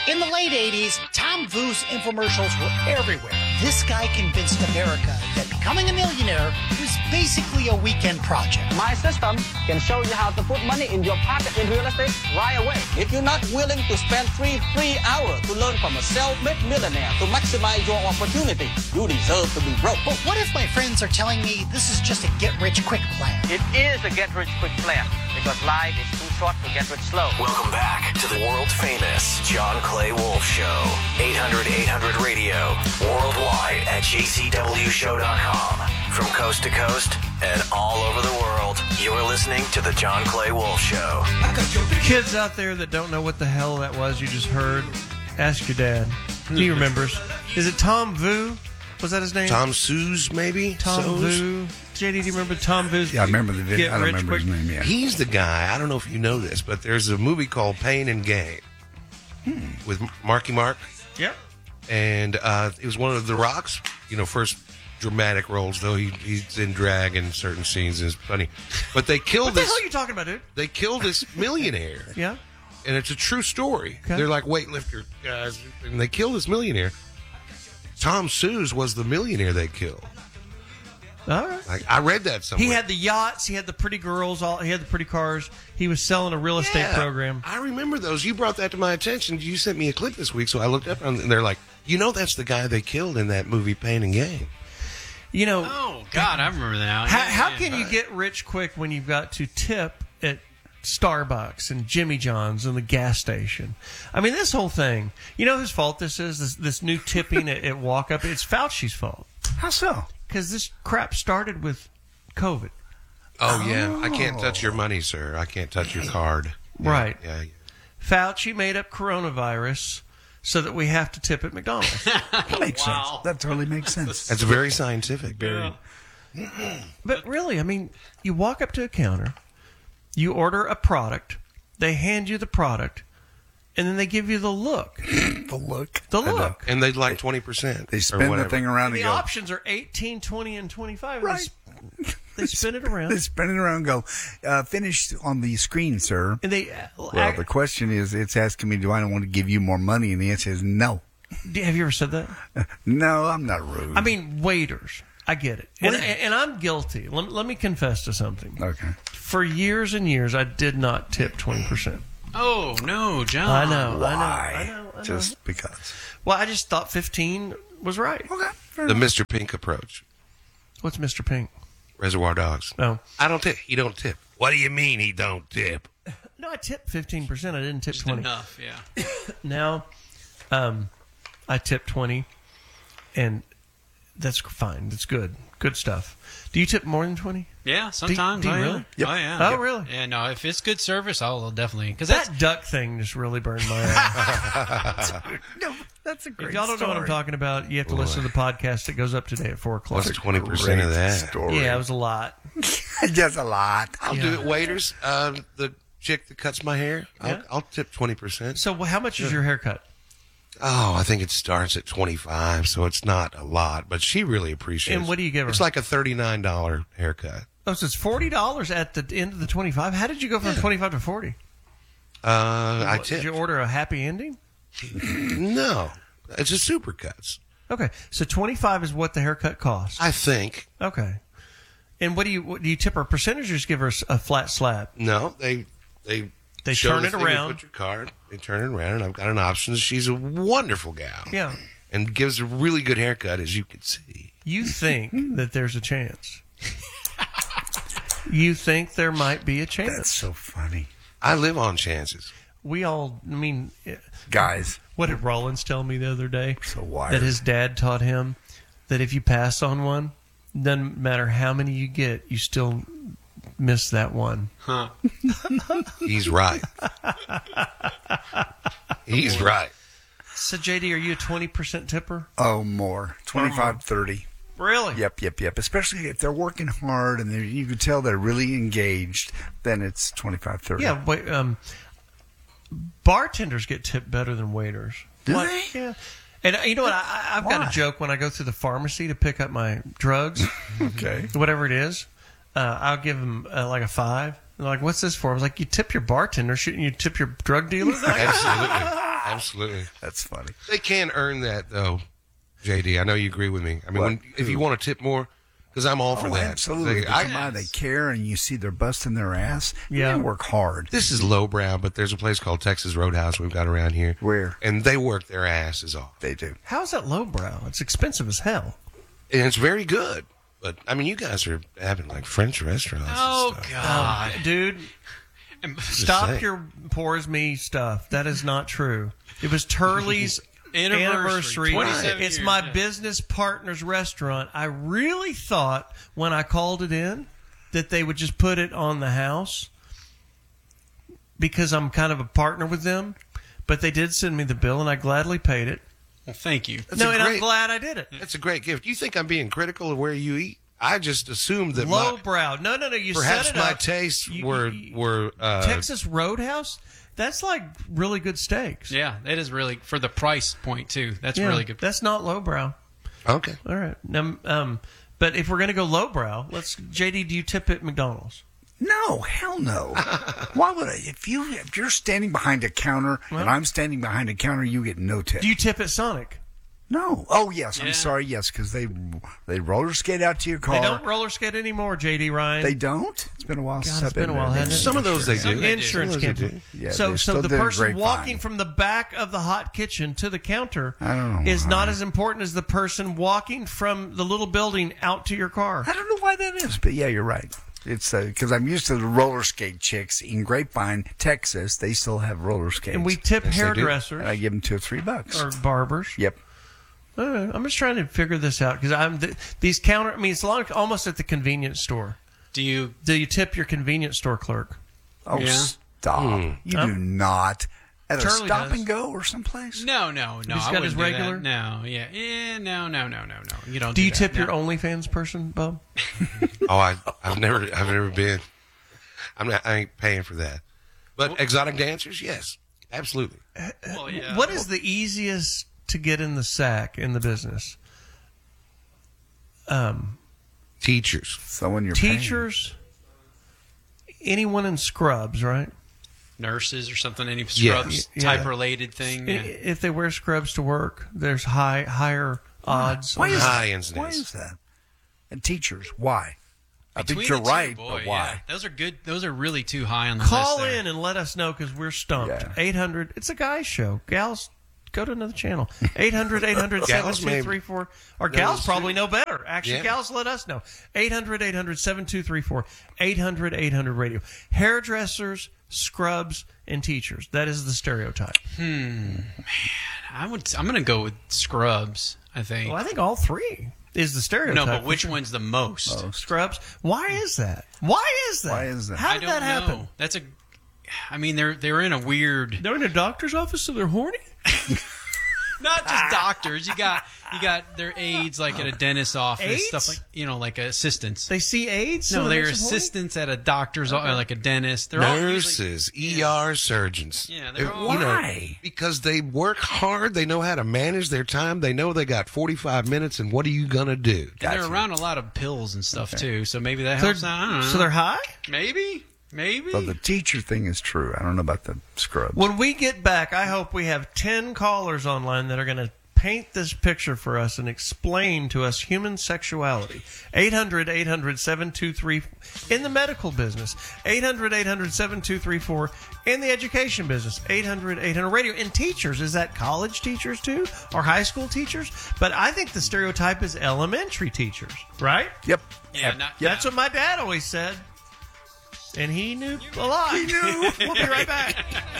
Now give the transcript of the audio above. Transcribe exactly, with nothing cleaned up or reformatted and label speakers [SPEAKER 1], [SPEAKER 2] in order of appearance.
[SPEAKER 1] In the late eighties, Tom Vu's infomercials were everywhere. This guy convinced America that becoming a millionaire was basically a weekend project.
[SPEAKER 2] My system can show you how to put money in your pocket in real estate right away.
[SPEAKER 3] If you're not willing to spend three free hours to learn from a self-made millionaire to maximize your opportunity, you deserve to be broke.
[SPEAKER 1] But what if my friends are telling me this is just a get-rich-quick plan?
[SPEAKER 2] It is a get-rich-quick plan because life is too short to get rich slow.
[SPEAKER 4] Welcome back to the world-famous John Clay Wolf Show. eight hundred eight hundred radio. Worldwide at j c w show dot com. From coast to coast and all over the world, you're listening to the John Clay Wolf Show.
[SPEAKER 5] Kids out there that don't know what the hell that was you just heard, ask your dad. He remembers. Is it Tom Vu? Was that his name?
[SPEAKER 6] Tom Suze, maybe?
[SPEAKER 5] Tom
[SPEAKER 6] Soze?
[SPEAKER 5] Vu. J D, do you remember Tom Vu's?
[SPEAKER 7] Yeah, I remember the video.
[SPEAKER 5] Get
[SPEAKER 7] I don't
[SPEAKER 5] Rich
[SPEAKER 7] remember
[SPEAKER 5] Quick?
[SPEAKER 7] his name yet.
[SPEAKER 6] He's the guy. I don't know if you know this, but there's a movie called Pain and Gain hmm. with Marky Mark.
[SPEAKER 5] Yep.
[SPEAKER 6] And uh, it was one of The Rock's, you know, first dramatic roles, though he, he's in drag in certain scenes and it's funny. But they killed
[SPEAKER 5] What the
[SPEAKER 6] this.
[SPEAKER 5] hell are you talking about, dude?
[SPEAKER 6] They killed this millionaire.
[SPEAKER 5] Yeah.
[SPEAKER 6] And it's a true story.
[SPEAKER 5] Okay.
[SPEAKER 6] They're like weightlifter guys, and they killed this millionaire. Tom Suze was the millionaire they killed.
[SPEAKER 5] All right.
[SPEAKER 6] Like, I read that somewhere.
[SPEAKER 5] He had the yachts. He had the pretty girls. All he had the pretty cars. He was selling a real estate
[SPEAKER 6] Yeah,
[SPEAKER 5] program.
[SPEAKER 6] I remember those. You brought that to my attention. You sent me a clip this week, so I looked up and they're like, you know, that's the guy they killed in that movie Pain and Gain.
[SPEAKER 5] You know,
[SPEAKER 8] Oh, God, I remember that now.
[SPEAKER 5] how,
[SPEAKER 8] Yeah,
[SPEAKER 5] how
[SPEAKER 8] yeah.
[SPEAKER 5] can you get rich quick when you've got to tip at Starbucks and Jimmy John's and the gas station? I mean, this whole thing. You know whose fault this is? This, this new tipping at, at walk up. It's Fauci's fault
[SPEAKER 7] How so?
[SPEAKER 5] because this crap started with COVID.
[SPEAKER 6] Oh, yeah. I can't touch your money, sir. I can't touch your card. Yeah,
[SPEAKER 5] Right.
[SPEAKER 6] Yeah, yeah.
[SPEAKER 5] Fauci made up coronavirus so that we have to tip at McDonald's.
[SPEAKER 7] That makes
[SPEAKER 8] Wow.
[SPEAKER 7] sense. That totally makes sense.
[SPEAKER 6] That's very scientific. Very.
[SPEAKER 5] But really, I mean, you walk up to a counter, you order a product, they hand you the product, and then they give you the look.
[SPEAKER 7] The look.
[SPEAKER 5] The
[SPEAKER 7] I know.
[SPEAKER 5] look.
[SPEAKER 6] And they'd like twenty percent.
[SPEAKER 7] They
[SPEAKER 6] or
[SPEAKER 7] spin the
[SPEAKER 6] whatever.
[SPEAKER 7] thing around
[SPEAKER 5] The
[SPEAKER 7] and go.
[SPEAKER 5] options are eighteen, twenty, and twenty-five. and
[SPEAKER 7] Right.
[SPEAKER 5] They, sp- they spin it around.
[SPEAKER 7] They spin it around and go, uh, finished on the screen, sir.
[SPEAKER 5] And they, uh,
[SPEAKER 7] Well,
[SPEAKER 5] act-
[SPEAKER 7] the question is, it's asking me, do I want to give you more money? And the answer is no.
[SPEAKER 5] do- have you ever said that?
[SPEAKER 7] No, I'm not rude.
[SPEAKER 5] I mean, waiters. I get it. And,
[SPEAKER 7] Wait.
[SPEAKER 5] and I'm guilty. Let, let me confess to something.
[SPEAKER 7] Okay.
[SPEAKER 5] For years and years, I did not tip twenty percent.
[SPEAKER 8] Oh, no, John.
[SPEAKER 5] I know.
[SPEAKER 7] Why?
[SPEAKER 5] I know. I know. I know.
[SPEAKER 7] Just because.
[SPEAKER 5] Well, I just thought fifteen was right.
[SPEAKER 7] Okay. Fair
[SPEAKER 6] The
[SPEAKER 7] enough.
[SPEAKER 6] Mister Pink approach.
[SPEAKER 5] What's Mister Pink?
[SPEAKER 6] Reservoir Dogs.
[SPEAKER 5] Oh.
[SPEAKER 6] I don't tip. He don't tip. What do you mean he don't tip?
[SPEAKER 5] No, I tipped fifteen percent. I didn't tip
[SPEAKER 8] Just
[SPEAKER 5] twenty.
[SPEAKER 8] enough, yeah.
[SPEAKER 5] Now, um, I tip twenty, and that's fine. That's good. Good stuff. Do you tip more than twenty?
[SPEAKER 8] Yeah, sometimes.
[SPEAKER 5] do you
[SPEAKER 8] oh,
[SPEAKER 5] really?
[SPEAKER 8] Yeah.
[SPEAKER 7] Yep.
[SPEAKER 8] Oh, yeah.
[SPEAKER 5] Oh, really?
[SPEAKER 8] Yeah, no, if it's good service, I'll definitely. Because that's.
[SPEAKER 5] That duck thing just really burned my ass.
[SPEAKER 7] No, that's a great
[SPEAKER 5] If y'all don't know what I'm
[SPEAKER 7] story.
[SPEAKER 5] talking about, you have to listen to the podcast that goes up today at four o'clock.
[SPEAKER 6] What's twenty percent of
[SPEAKER 7] Great
[SPEAKER 6] that?
[SPEAKER 7] Story.
[SPEAKER 5] Yeah, it was a lot.
[SPEAKER 7] Just a lot.
[SPEAKER 6] I'll do it, waiters. Um, the chick that cuts my hair, I'll,
[SPEAKER 5] Yeah.
[SPEAKER 6] I'll tip twenty percent.
[SPEAKER 5] So, well, how much is your haircut?
[SPEAKER 6] Oh, I think it starts at twenty-five, so it's not a lot, but she really appreciates it.
[SPEAKER 5] And what do you give her?
[SPEAKER 6] It's like a thirty-nine dollars haircut.
[SPEAKER 5] Oh, so it's forty dollars at the end of the twenty-five. How did you go from twenty-five to forty?
[SPEAKER 6] Uh, I
[SPEAKER 5] What,
[SPEAKER 6] tip.
[SPEAKER 5] Did you order a happy ending?
[SPEAKER 6] No, it's a supercuts.
[SPEAKER 5] Okay, so twenty-five is what the haircut costs.
[SPEAKER 6] I think.
[SPEAKER 5] Okay, and what do you what, do you tip her a percentage or just give her a s- a flat slab?
[SPEAKER 6] No, they they
[SPEAKER 5] They
[SPEAKER 6] show
[SPEAKER 5] turn
[SPEAKER 6] the
[SPEAKER 5] it
[SPEAKER 6] thing, you
[SPEAKER 5] around.
[SPEAKER 6] Put your card. They turn it around, and I've got an option. She's a wonderful gal.
[SPEAKER 5] Yeah.
[SPEAKER 6] And gives a really good haircut, as you can see.
[SPEAKER 5] You think that there's a chance? You think there might be a chance?
[SPEAKER 7] That's so funny.
[SPEAKER 6] I live on chances.
[SPEAKER 5] We all, I mean, eh,
[SPEAKER 7] Guys,
[SPEAKER 5] what did Rollins tell me the other day?
[SPEAKER 7] so wired.
[SPEAKER 5] That his dad taught him that if you pass on one, doesn't matter how many you get, you still miss that one.
[SPEAKER 8] Huh.
[SPEAKER 6] He's right. He's right.
[SPEAKER 5] So, J D, are you a twenty percent tipper?
[SPEAKER 7] Oh, more. twenty-five, thirty.
[SPEAKER 5] Really?
[SPEAKER 7] Yep, yep, yep. Especially if they're working hard and they're, you can tell they're really engaged, then it's twenty-five, thirty.
[SPEAKER 5] Yeah, but um, bartenders get tipped better than waiters.
[SPEAKER 7] Do
[SPEAKER 5] Like,
[SPEAKER 7] they?
[SPEAKER 5] Yeah. And uh, you know what? I, I've got
[SPEAKER 7] Why?
[SPEAKER 5] a joke when I go through the pharmacy to pick up my drugs,
[SPEAKER 7] Okay.
[SPEAKER 5] whatever it is. Uh, I'll give them uh, like a five. They're like, "What's this for?" I was like, "You tip your bartender, shouldn't you tip your drug dealer?" They're like,
[SPEAKER 6] Absolutely. Absolutely.
[SPEAKER 7] That's funny.
[SPEAKER 6] They can earn that, though, J D. I know you agree with me. I mean, when, if you want to tip more, because I'm all for
[SPEAKER 7] Oh,
[SPEAKER 6] that.
[SPEAKER 7] absolutely.
[SPEAKER 6] They-
[SPEAKER 7] They
[SPEAKER 6] I-
[SPEAKER 7] come by, they care, and you see they're busting their ass.
[SPEAKER 5] Yeah.
[SPEAKER 7] They work hard.
[SPEAKER 6] this is lowbrow, but there's a place called Texas Roadhouse we've got around here.
[SPEAKER 7] Where?
[SPEAKER 6] And they work their asses off.
[SPEAKER 7] They do.
[SPEAKER 5] How is that lowbrow? It's expensive as hell.
[SPEAKER 6] And it's very good. But, I mean, you guys are having, like, French restaurants. and
[SPEAKER 8] Oh
[SPEAKER 6] stuff.
[SPEAKER 8] God,
[SPEAKER 5] Dude,
[SPEAKER 6] Just
[SPEAKER 5] stop
[SPEAKER 6] saying.
[SPEAKER 5] your pours me stuff. That is not true. It was Turley's
[SPEAKER 8] Anniversary,
[SPEAKER 5] anniversary.
[SPEAKER 8] twenty-seven
[SPEAKER 5] It's
[SPEAKER 8] years,
[SPEAKER 5] my
[SPEAKER 8] yeah.
[SPEAKER 5] business partner's restaurant. I really thought when I called it in that they would just put it on the house because I'm kind of a partner with them. But they did send me the bill, and I gladly paid it.
[SPEAKER 8] well, thank you.
[SPEAKER 6] That's
[SPEAKER 5] no,
[SPEAKER 6] a
[SPEAKER 5] and I'm
[SPEAKER 6] great-
[SPEAKER 5] glad I did it.
[SPEAKER 6] That's a great gift. You think I'm being critical of where you eat? I just assumed that my,
[SPEAKER 5] Lowbrow. No, no, no. You
[SPEAKER 6] perhaps
[SPEAKER 5] set it
[SPEAKER 6] my
[SPEAKER 5] up.
[SPEAKER 6] tastes
[SPEAKER 5] You-
[SPEAKER 6] were
[SPEAKER 5] you-
[SPEAKER 6] were uh,
[SPEAKER 5] Texas Roadhouse. That's like really good steaks.
[SPEAKER 8] Yeah, it is really for the price point too. That's
[SPEAKER 5] Yeah,
[SPEAKER 8] really good.
[SPEAKER 5] That's not lowbrow.
[SPEAKER 6] okay.
[SPEAKER 5] All right. Um, um, but if we're going to go lowbrow, let's. J D, do you tip at McDonald's?
[SPEAKER 7] No, hell no. Why would I? If you if you're standing behind a counter
[SPEAKER 5] Well-
[SPEAKER 7] and I'm standing behind a counter, you get no tip.
[SPEAKER 5] Do you tip at Sonic?
[SPEAKER 7] No. Oh yes, I'm
[SPEAKER 8] Yeah.
[SPEAKER 7] sorry. Yes, because they they roller skate out to your car.
[SPEAKER 5] They don't roller skate anymore, J D Ryan.
[SPEAKER 7] They don't? It's been a while since
[SPEAKER 5] God,
[SPEAKER 7] I've
[SPEAKER 5] it's been a
[SPEAKER 7] there.
[SPEAKER 5] while, hasn't it?
[SPEAKER 6] Some of those they do.
[SPEAKER 5] Insurance
[SPEAKER 6] Some of those they
[SPEAKER 5] cancel.
[SPEAKER 6] do.
[SPEAKER 7] Yeah,
[SPEAKER 5] so,
[SPEAKER 7] they
[SPEAKER 5] so
[SPEAKER 7] still
[SPEAKER 5] the
[SPEAKER 7] did a
[SPEAKER 5] person
[SPEAKER 7] grapevine.
[SPEAKER 5] walking from the back of the hot kitchen to the counter
[SPEAKER 7] I don't know
[SPEAKER 5] is
[SPEAKER 7] why.
[SPEAKER 5] not as important as the person walking from the little building out to your car.
[SPEAKER 7] I don't know why that is, but yeah, you're right. It's because I'm used to the roller skate chicks in Grapevine, Texas. They still have roller skates,
[SPEAKER 5] And we tip
[SPEAKER 6] Yes, they do.
[SPEAKER 5] hairdressers
[SPEAKER 7] and I give them two or three bucks.
[SPEAKER 5] or barbers.
[SPEAKER 7] Yep.
[SPEAKER 5] I don't know. I'm just trying to figure this out because I'm th- these counter. I mean, it's long, almost at the convenience store.
[SPEAKER 8] Do you?
[SPEAKER 5] Do you tip your convenience store clerk?
[SPEAKER 7] Oh,
[SPEAKER 8] Yeah.
[SPEAKER 7] stop! You do not at a
[SPEAKER 5] Charlie
[SPEAKER 7] stop
[SPEAKER 5] does.
[SPEAKER 7] and go or someplace.
[SPEAKER 8] No, no, no.
[SPEAKER 5] He's
[SPEAKER 8] I
[SPEAKER 5] got his
[SPEAKER 8] wouldn't do that.
[SPEAKER 5] regular?
[SPEAKER 8] No, yeah, yeah, no, no, no, no, no. You don't.
[SPEAKER 5] Do
[SPEAKER 8] Do
[SPEAKER 5] you
[SPEAKER 8] that.
[SPEAKER 5] tip your
[SPEAKER 8] No.
[SPEAKER 5] OnlyFans person, Bob?
[SPEAKER 6] Oh, I, I've never, I've never been. I'm not. I ain't paying for that. But exotic dancers, yes, absolutely.
[SPEAKER 8] Well, yeah.
[SPEAKER 5] What is the easiest to get in the sack in the business? Um,
[SPEAKER 6] Teachers.
[SPEAKER 7] Someone you're paying.
[SPEAKER 5] teachers, anyone in scrubs, right?
[SPEAKER 8] nurses or something? Any
[SPEAKER 6] Yeah.
[SPEAKER 8] scrubs
[SPEAKER 5] Yeah.
[SPEAKER 8] type related thing?
[SPEAKER 5] I-
[SPEAKER 8] Yeah.
[SPEAKER 5] If they wear scrubs to work, there's high higher odds.
[SPEAKER 7] Why is
[SPEAKER 6] High
[SPEAKER 7] that?
[SPEAKER 6] incidence.
[SPEAKER 7] Why is that? And teachers, why? I think
[SPEAKER 8] Between
[SPEAKER 7] you're
[SPEAKER 8] the two,
[SPEAKER 7] right,
[SPEAKER 8] boy,
[SPEAKER 7] but why?
[SPEAKER 8] yeah. Those are good. Those are really too high on the
[SPEAKER 5] Call
[SPEAKER 8] list. there.
[SPEAKER 5] in and let us know because we're stumped.
[SPEAKER 7] Yeah.
[SPEAKER 5] eight hundred It's a guy's show. Gals, go to another channel. eight hundred eight hundred seven
[SPEAKER 6] Gals
[SPEAKER 5] two
[SPEAKER 6] may-
[SPEAKER 5] three four Or gals
[SPEAKER 6] Those
[SPEAKER 5] probably
[SPEAKER 6] two.
[SPEAKER 5] know better. Actually,
[SPEAKER 6] Yeah.
[SPEAKER 5] gals, let us know. eight hundred eight hundred seven two three four eight hundred eight hundred radio. Hairdressers, scrubs, and teachers. That is the stereotype.
[SPEAKER 8] I would. I'm going to go with scrubs. I think.
[SPEAKER 5] Well, I think all three is the stereotype.
[SPEAKER 8] no, but
[SPEAKER 5] for
[SPEAKER 8] which
[SPEAKER 5] sure.
[SPEAKER 8] one's the most?
[SPEAKER 5] Scrubs. Why is that? Why is that?
[SPEAKER 7] Why is that?
[SPEAKER 5] How
[SPEAKER 8] I
[SPEAKER 5] did
[SPEAKER 8] don't
[SPEAKER 5] that happen?
[SPEAKER 8] know. That's a. I mean, they're they're in a weird.
[SPEAKER 5] They're in a doctor's office, so they're horny.
[SPEAKER 8] Not just doctors. You got you got their aides like at a dentist's office,
[SPEAKER 5] Aides?
[SPEAKER 8] stuff like you know, like assistants.
[SPEAKER 5] They see AIDS. so
[SPEAKER 8] no,
[SPEAKER 5] it
[SPEAKER 8] they're
[SPEAKER 5] makes them horny?
[SPEAKER 8] assistants at a doctor's, o- like a dentist. They're all usually,
[SPEAKER 6] Nurses, E R surgeons.
[SPEAKER 8] Yeah, they're
[SPEAKER 6] If-
[SPEAKER 8] all-
[SPEAKER 6] you know,
[SPEAKER 7] Why?
[SPEAKER 6] because they work hard. They know how to manage their time. They know they got forty-five minutes, and what are you gonna do?
[SPEAKER 8] and they're around a lot of pills and stuff too. So maybe that
[SPEAKER 5] So
[SPEAKER 8] helps.
[SPEAKER 5] they're,
[SPEAKER 8] out. I don't know.
[SPEAKER 5] so they're high?
[SPEAKER 8] maybe, maybe.
[SPEAKER 7] So the teacher thing is true. I don't know about the scrubs.
[SPEAKER 5] When we get back, I hope we have ten callers online that are going to paint this picture for us and explain to us human sexuality. eight hundred eight hundred seven two three in the medical business. eight hundred eight hundred seven two three four in the education business. eight hundred eight hundred radio. And teachers, is that college teachers too? Or high school teachers? But I think the stereotype is elementary teachers, right?
[SPEAKER 7] Yep.
[SPEAKER 8] yeah, not,
[SPEAKER 5] That's what my dad always said. And he knew a lot. He knew. We'll be right back.